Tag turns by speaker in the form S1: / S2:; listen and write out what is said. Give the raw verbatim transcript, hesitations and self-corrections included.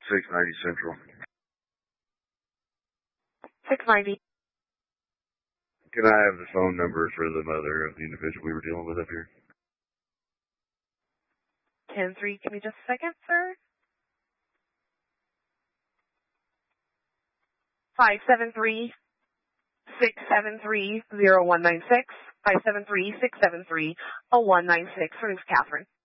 S1: six ninety Central.
S2: six ninety.
S1: Can I have the phone number for the mother of the individual we were dealing with up here?
S2: ten three, give me just a second, sir. five seven three, six seven three, zero one nine six. five seven three, six seven three, zero one nine six. Her name's Catherine.